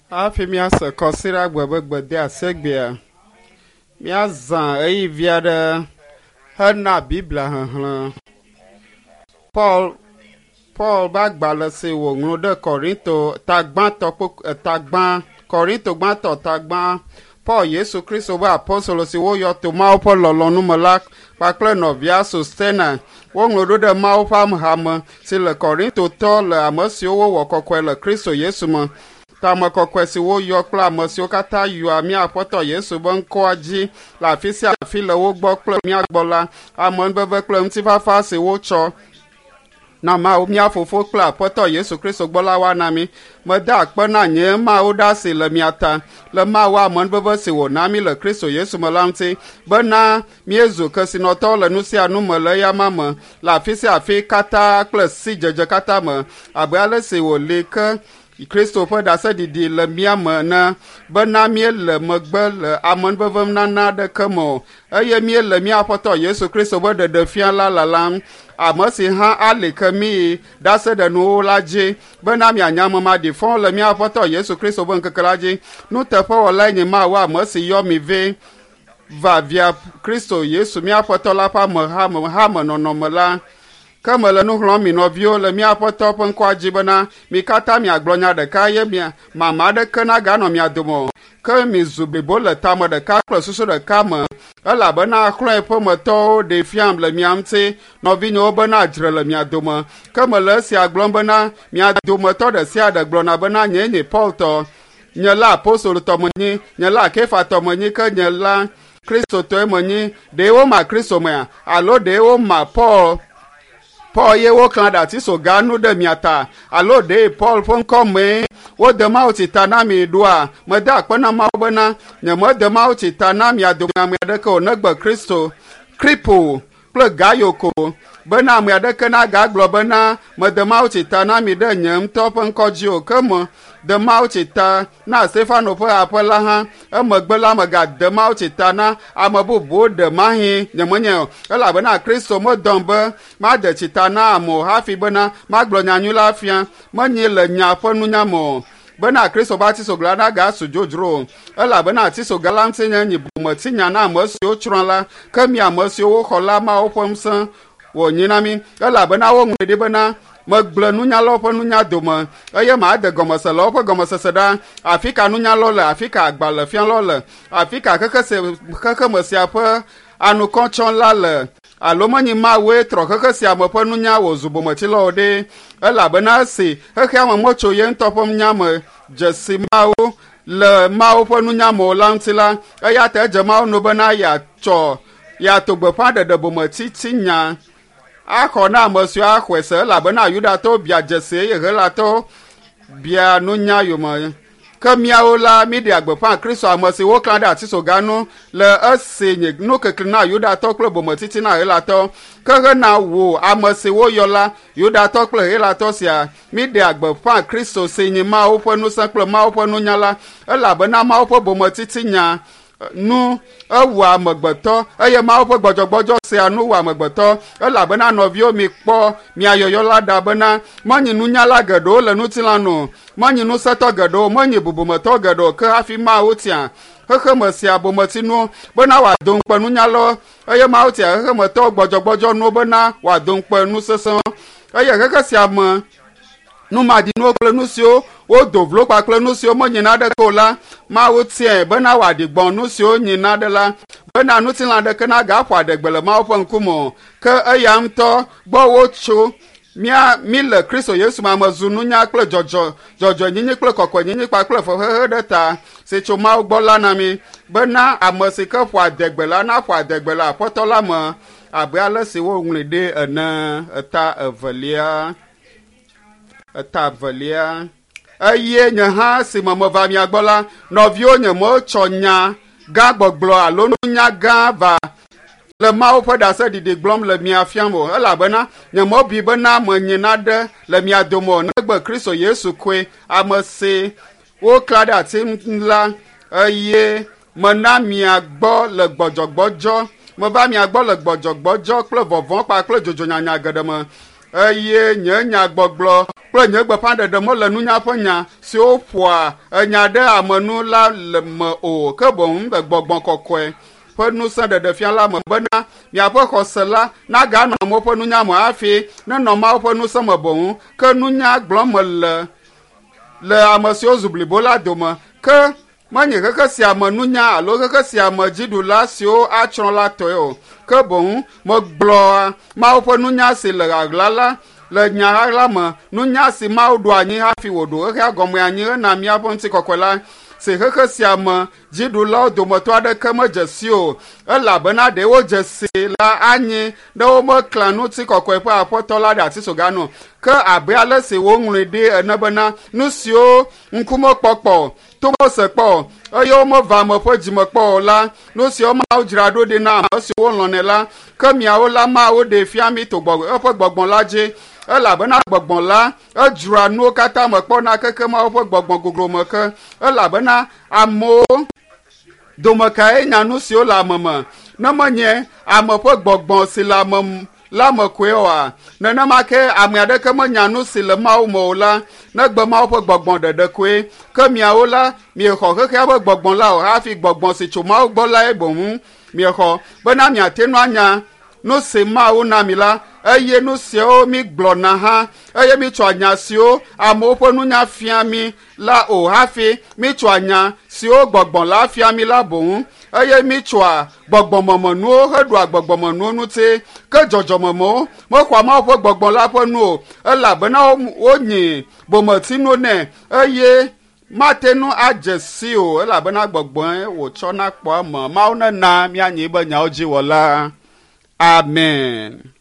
Afi miasa kɔsira gbɛbɛgbɛde asegbea miazã eyi vi aɖe hena Biblia hehlẽ. Paul ƒe agbalẽ si wòŋlɔ ɖe Kɔrinto gbãtɔ tagbã Paul Yesu Kristo ƒe apostolo si woyɔ to Mawu ƒe lɔlɔ̃nu me la kpakple nɔvia Sostena woŋlɔ ɖo ɖe Mawu ƒe amehame si le Kɔrinto tɔ le ame siwo wowɔ kɔkɔe le Kristo Yesu me. Ame kɔkɔe si woyɔ kple ame siwo katã yɔa mía Aƒetɔ Yesu ƒe ŋkɔa dzi le afi sia afi le wo gbɔ kple mía gbɔ la, ame nuveve kple ŋutifafa si wotsɔ na Mawu mía Fofo kple Aƒetɔ Yesu Kristo gbɔ la woana mí. Mede akpe na nye Mawu ɖa si le mía ta le Mawu ame nuveve si wòna mí le Kristo Yesu me la ŋuti bena míezu kesinɔtɔwo le nu sia nu me le eya ma me le afi sia afi katã kple si dzedze katã me abe ale si wòli ke Kristo ƒe ɖaseɖiɖi le mía me ne bena míele megbe le ame nuveve nana aɖeke me o eye míele mía Aƒetɔ Yesu Kristo ƒe ɖeɖefia la lalam ame si hã ali ke mí ɖase ɖe nuwo la dzi bena mianye ame maɖifɔwo le mía Aƒetɔ Yesu Kristo ƒe ŋkeke la dzi. Nuteƒewɔlae nye Mawu ame si yɔ mi vɛ va via Kristo Yesu mía Aƒetɔ la ƒe hame nɔnɔme la. Ke mele nu xlɔ̃m mi nɔviwo le mía Aƒetɔ ƒe ŋkɔa dzi bena mi katã miagblɔ nya ɖeka eye mama aɖeke naganɔ mia dome o. Ke mizu blibo le tame ɖeka kple susu ɖeka me elabena xlɔ̃e ƒe metɔwo ɖe fiam le mia ŋuti nɔvinyewo bena dzre le mia dome. Ke mele esia gblɔm bena mia dometɔ ɖe sia ɖe gblɔna bena nye Paul tɔ, nye la apostolo tɔ menyi, nye la Kefa tɔ menyi, ke nye la Kristo tɔe menyi. Ɖe woma Kristo mea alo ɖe woma Paul ye woklã ɖe atisoga nu ɖe mia ta alo ɖe Paul ƒe ŋkɔ mee wode mawutsi ta na mi ɖoa? Mede akpe na Mawu bena nyemede mawutsi ta na mia dome ame aɖeke o negbe Kripo kple Gayo ko bena ame aɖeke nagagblɔ bena mede mawutsi ta na mi ɖe nye ŋutɔ ƒe ŋkɔ dzi o. Ke me de mawutsi ta na Stefano ƒe aƒe la hã emegbe la megade mawutsi ta na ame bubuwo ɖe mahi nyemenye o elabena Kristo medɔm be made tsi ta na ame o hafi bena magblɔ nyanyui la afia menyi le nya ƒe nunya me o bena Kristo ƒe atisoga la gasu dzodzro o elabena atisoga la ŋuti nye nyibometinya na ame siwo tsrɔ̃ la ke mi ame siwo woxɔ la Mawu ƒe ŋusẽ wònyi na mi elabena woŋlɔe ɖi bena megble nunyalawo ƒe nunya dome eye made gɔmeselawo ƒe gɔmesese ɖa. Afi ka nunyalawo le, afi ka agbalẽfialawo le, afi ka xexeme sia ƒe anukɔtsɔ la le alo menyi Mawue trɔ xexe sia me ƒe nunya wòzu bometilawo ɖe elabena esi xexea me metso ye ŋutɔ ƒe nunya me dzesi Mawu le Mawu ƒe nunya me la ŋuti la eya ta edze Mawu no bena yeato gbeƒã ɖeɖe bometitinya axɔ na ame siwo axɔe se elabena Yudatɔwo bia dzesi eye Helatɔwo bia nunya yome. Ke míawo la míɖe agbeƒã Kristo ame si woklã ɖe atisoga nu le esi nye nukekli na Yudatɔ kple bometiti na Helatɔ. Ke hena wo ame si woyɔ la Yudatɔ kple Helatɔ sia míɖe agbeƒã Kristo si nye Mawu ƒe ŋusẽ kple Mawu ƒe nunya la elabena Mawu ƒe bometiti nya nu ewu amegbetɔ eye Mawu ƒe gbɔdzɔgbɔdzɔ sia nu wu amegbetɔ elabena nɔviwo mi kpɔ mia yɔyɔ la ɖa bena menyi nunyala geɖewo le ŋutilã nu, menyi nusẽtɔ geɖewo, menyi bubumetɔ geɖewo, ke hafi Mawu tia xexeme sia bometinu bena wòado ŋukpe nunyalawo eye Mawu tia xexemetɔwo gbɔdzɔgbɔdzɔ nuwo bena wòado ŋukpe nu sesẽwo eye xexe sia me numaɖinuwo kple nu siwo wodo vlo kpakple nu siwo menyina ɖeke o la Mawu tiae bena wòaɖi gbɔ̃ nu siwo nyina ɖe la bena nutilã ɖeke nagaƒo adegbe le Mawu ƒe ŋkume o. Ke eya ŋutɔ gbɔ wotso mí le Kristo Yesu me amezu nunya kple dzɔdzɔnyinyi kple kɔkɔenyinyi kpakple fefexe ɖe ta si tso Mawu gbɔ la na mi bena ame si ke ƒo adegbe la naƒo adegbe le Aƒetɔ la me abe ale si woŋlɔe ɖe ene. Eta evelia eye nye hã si me meva mia gbɔ la nɔviwo nye metsɔ nya gã gbɔgblɔ alo nunya gã va le Mawu ƒe ɖaseɖiɖi gblɔm le mia fiam o elabena nye mebi bena menyina ɖe le mia dome o negbe Kristo Yesu koe ame si woklã ɖe ati la eye mena mia gbɔ le gbɔdzɔgbɔdzɔ meva mia gbɔ le gbɔdzɔgbɔdzɔ kple vɔvɔ̃ kpakple dzodzonyanya geɖe me eye nye nya gbɔgblɔ kple nye gbeƒã ɖeɖe mele nunya ƒe nya siwo ƒoa enya ɖe amenu la le me o ke boŋ le gbɔgbɔ kɔkɔe ƒe ŋusẽ ɖeɖefia la me bena miaƒe xɔse la naganɔ amewo ƒe nunya me hafi nenɔ Mawu ƒe ŋusẽ me boŋ ke nunya gblɔm mele le ame siwo zu blibo la dome ke menye xexe sia me nunya alo xexe sia me dziɖula siwo atsrɔ̃ la tɔe o ke boŋ megblɔa Mawu ƒe nunya si le ɣaɣla la le nya ɣaɣla me nunya si Mawu ɖo anyi hafi wòɖo xexea gɔme anyi hena míaƒe ŋutikɔkɔe la si xexe sia me dziɖulawo dometɔ aɖeke medze si o elabena ɖe wodze si la anyi ne womeklã ŋutikɔkɔe ƒe aƒetɔ la ɖe atisogano ke abe ale si woŋlɔe ɖi ene bena nu siwo ŋkumekpɔkpɔ tomesekpɔ eye womeva ame ƒe dzimekpɔ la nu siwo Mawu dzra ɖo ɖi na ame siwo lɔ̃nɛ la ke miawo la Mawu ɖe fia mi to eƒe gbɔgbɔ la dzi elabena gbɔgbɔ la edzra nuwo katã me kpɔna keke Mawu ƒe gbɔgbɔ goglo me ke elabena amewo dome kae nya nu siwo le ame me ne menye ame ƒe gbɔgbɔ si le ame la me koe oa nenema ke ame aɖeke menya nu si le Mawu me o la negbe Mawu ƒe gbɔgbɔ ɖeɖe koe ke miawo la miexɔ xexea ƒe gbɔgbɔ la o hafi gbɔgbɔ si tso Mawu gbɔ lae boŋ miexɔ bena miate ŋu anya nu si Mawu na mi la eye nu siwo mi gblɔna hã eye mi tsɔ anya siwo amewo ƒe nunya fia mi la o hafi mi tsɔ anya siwo gbɔgbɔ la fia mi la boŋ eye mi tsɔa gbɔgbɔmemenuwo heɖoa gbɔgbɔmenuwo ŋuti ke dzɔdzɔmemewo mexɔa Mawu ƒe gbɔgbɔ la ƒe nu o elabena wonyi bometinu nɛ eye mate ŋu adze si o elabena gbɔgbɔe wòtsɔna kpɔ eme Mawu nena míanyi be nyawo dzi wɔla amen.